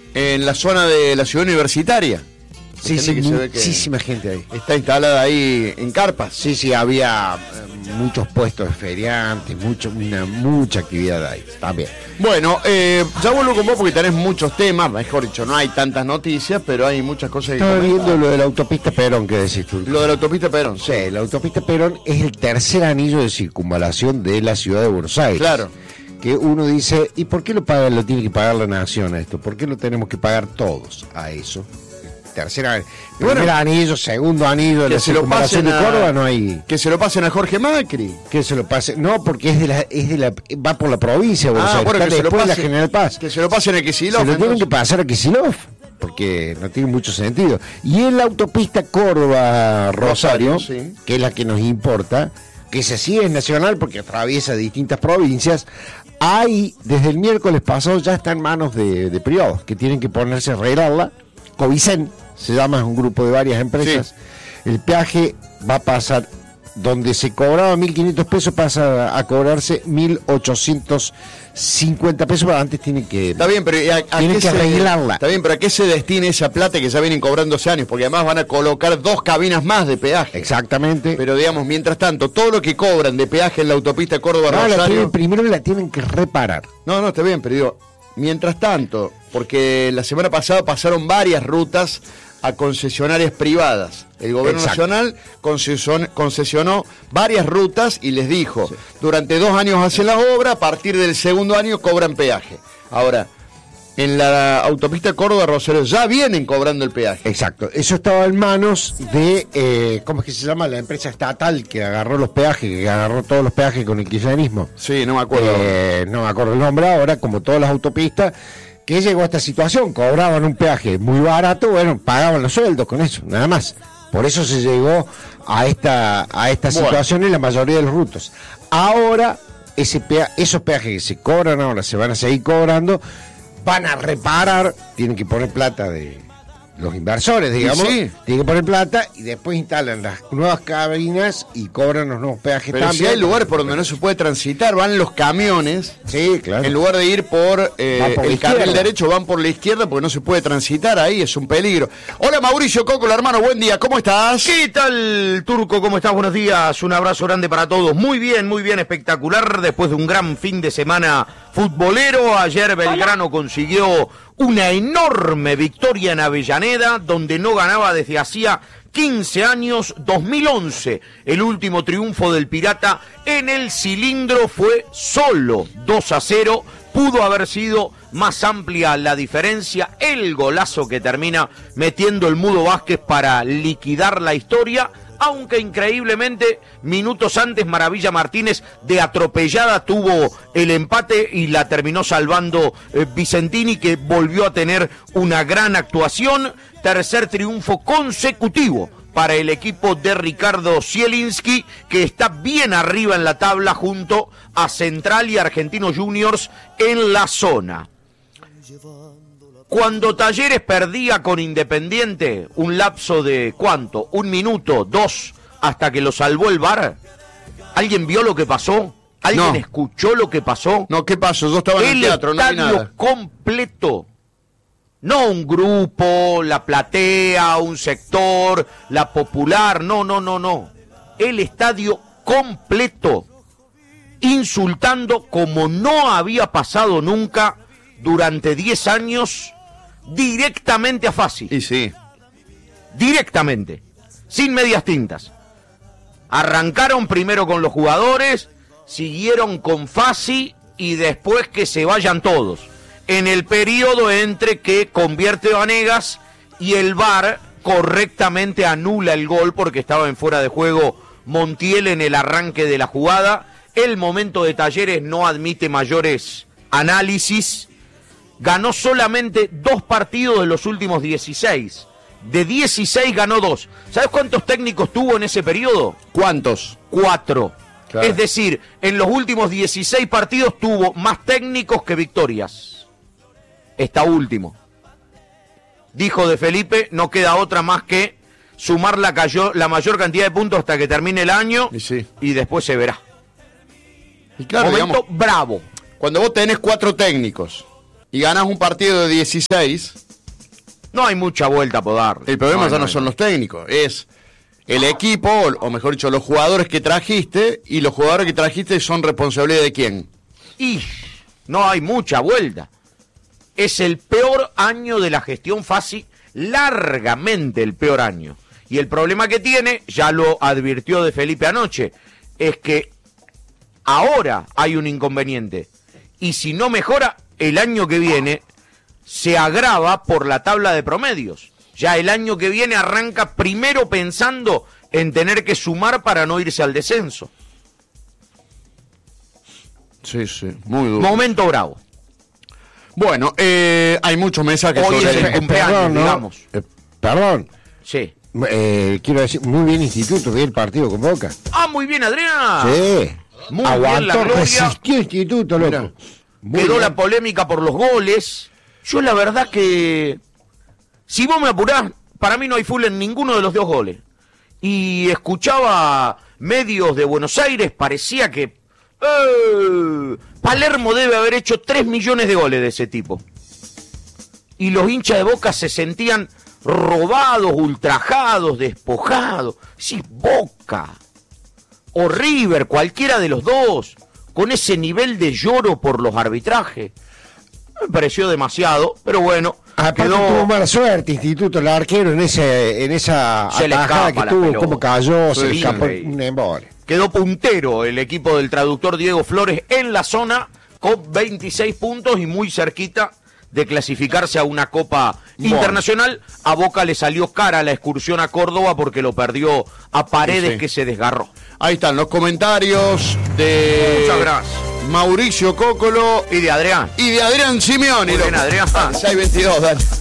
En la zona de la ciudad universitaria. Sí, muchísima gente ahí. Está instalada ahí en carpas. Sí, había muchos puestos de feriantes, mucha actividad ahí también. Bueno, ya vuelvo con vos porque tenés muchos temas, mejor dicho, no hay tantas noticias, pero hay muchas cosas que Estaba viendo lo de la autopista Perón, ¿qué decís tú? Lo de la autopista Perón. Sí, la autopista Perón es el tercer anillo de circunvalación de la ciudad de Buenos Aires. Claro. Que uno dice, ¿y por qué lo tiene que pagar la nación a esto? ¿Por qué lo tenemos que pagar todos a eso? Primer anillo, segundo anillo de la circunvalación de Córdoba, no hay. Que se lo pasen a Jorge Macri. Que se lo pasen, no, porque va por la provincia, Buenos Aires, bueno, que se lo pasen, la General Paz. Que se lo pasen a Kicillof. Se lo tienen que pasar a Kicillof, porque no tiene mucho sentido. Y en la autopista Córdoba-Rosario, sí, que es la que nos importa, que se sigue es nacional porque atraviesa distintas provincias, hay, desde el miércoles pasado ya está en manos de privados, que tienen que ponerse a arreglarla. Covicen se llama, es un grupo de varias empresas. Sí. El peaje va a pasar, donde se cobraba 1.500 pesos, pasa a cobrarse 1.850 pesos, pero antes tienen que... Está bien, pero tienen que arreglarla. Está bien, pero ¿a qué se destina esa plata que ya vienen cobrando hace años? Porque además van a colocar 2 cabinas más de peaje. Exactamente. Pero digamos, mientras tanto, todo lo que cobran de peaje en la autopista Córdoba-Rosario... primero la tienen que reparar. No, está bien, pero digo, mientras tanto, porque la semana pasada pasaron varias rutas a concesionarias privadas. El gobierno nacional concesionó varias rutas y les dijo, durante 2 años hacen la obra, a partir del segundo año cobran peaje. Ahora, en la autopista Córdoba-Rosario ya vienen cobrando el peaje. Exacto, eso estaba en manos de, ¿cómo es que se llama? La empresa estatal que agarró los peajes, que agarró todos los peajes con el kirchnerismo. Sí, no me acuerdo. No me acuerdo el nombre ahora, como todas las autopistas, que llegó a esta situación, cobraban un peaje muy barato, bueno, pagaban los sueldos con eso, nada más. Por eso se llegó a esta situación en la mayoría de los rutos. Ahora, esos peajes que se cobran ahora, se van a seguir cobrando, van a reparar, tienen que poner plata de los inversores, digamos, tienen que poner plata y después instalan las nuevas cabinas y cobran los nuevos peajes. Pero también. Si hay lugares por donde no se puede transitar, van los camiones, sí, claro, en lugar de ir por el carril derecho, van por la izquierda porque no se puede transitar ahí, es un peligro. Hola Mauricio Coccola, hermano, buen día, ¿cómo estás? ¿Qué tal, Turco? ¿Cómo estás? Buenos días, un abrazo grande para todos. Muy bien, espectacular, después de un gran fin de semana futbolero. Ayer Belgrano consiguió una enorme victoria en Avellaneda, donde no ganaba desde hacía 15 años, 2011. El último triunfo del Pirata en el cilindro fue solo 2-0. Pudo haber sido más amplia la diferencia. El golazo que termina metiendo el Mudo Vázquez para liquidar la historia. Aunque increíblemente, minutos antes, Maravilla Martínez de atropellada tuvo el empate y la terminó salvando Vicentini, que volvió a tener una gran actuación. Tercer triunfo consecutivo para el equipo de Ricardo Zielinski, que está bien arriba en la tabla junto a Central y Argentinos Juniors en la zona. Cuando Talleres perdía con Independiente, un lapso de ¿cuánto? 1 minuto, 2, hasta que lo salvó el VAR. ¿Alguien vio lo que pasó? ¿Alguien escuchó lo que pasó? No, ¿qué pasó? Yo estaba en el teatro, no vi nada. El estadio completo. No un grupo, la platea, un sector, la popular, no. El estadio completo, insultando como no había pasado nunca durante 10 años, directamente a Fassi. Y sí. Directamente, sin medias tintas. Arrancaron primero con los jugadores, siguieron con Fassi y después que se vayan todos. En el periodo entre que convierte Vanegas y el VAR correctamente anula el gol porque estaba en fuera de juego Montiel en el arranque de la jugada. El momento de Talleres no admite mayores análisis. Ganó solamente 2 partidos de los últimos 16. De 16 ganó 2. ¿Sabes cuántos técnicos tuvo en ese periodo? ¿Cuántos? 4. Claro. Es decir, en los últimos 16 partidos tuvo más técnicos que victorias. Está último. Dijo de Felipe, no queda otra más que sumar la mayor cantidad de puntos hasta que termine el año y después se verá. Y claro, momento bravo. Cuando vos tenés 4 técnicos y ganás un partido de 16, no hay mucha vuelta por dar. El problema ya no son los técnicos, es el equipo, o mejor dicho, los jugadores que trajiste, y los jugadores que trajiste son responsabilidad de quién. Y no hay mucha vuelta. Es el peor año de la gestión Fassi, largamente el peor año. Y el problema que tiene, ya lo advirtió De Felipe anoche, es que ahora hay un inconveniente. Y si no mejora, el año que viene se agrava por la tabla de promedios. Ya el año que viene arranca primero pensando en tener que sumar para no irse al descenso. Sí, muy duro. Momento bravo. Bueno, hay muchos mensajes Hoy sobre es el cumpleaños, perdón, ¿no? digamos. Perdón. Sí. Quiero decir, muy bien Instituto, bien el partido con Boca. Muy bien, Adrián. Sí. Muy Aguantó, bien la gloria. resistió Instituto, loco. Mirá. Muy Quedó bien. la polémica por los goles. Yo la verdad que, si vos me apurás, para mí no hay full en ninguno de los 2 goles. Y escuchaba medios de Buenos Aires, parecía que Palermo debe haber hecho 3 millones de goles de ese tipo. Y los hinchas de Boca se sentían robados, ultrajados, despojados. Sí, Boca o River, cualquiera de los dos, con ese nivel de lloro por los arbitrajes. Me pareció demasiado, pero bueno. Aparte tuvo mala suerte Instituto, el arquero en esa Se le atajada escapa que la tuvo, pelota. como cayó, Sí, se le escapó increíble. un embole. Quedó puntero el equipo del traductor Diego Flores en la zona con 26 puntos y muy cerquita de clasificarse a una Copa Internacional. A Boca le salió cara la excursión a Córdoba porque lo perdió a Paredes, Sí. que se desgarró. Ahí están los comentarios de Muchas gracias. Mauricio Cócolo Y de Adrián. y de Adrián Simeone. Muy bien, loco. Adrián. 622, dale.